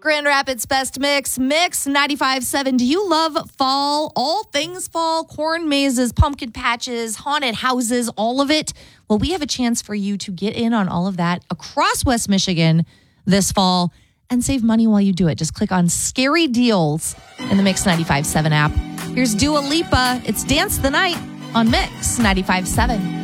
Grand Rapids Best Mix, Mix 95.7. Do you love fall? All things fall, corn mazes, pumpkin patches, haunted houses, all of it? Well, we have a chance for you to get in on all of that across West Michigan this fall and save money while you do it. Just click on Scary Deals in the Mix 95.7 app. Here's Dua Lipa. It's Dance the Night on Mix 95.7.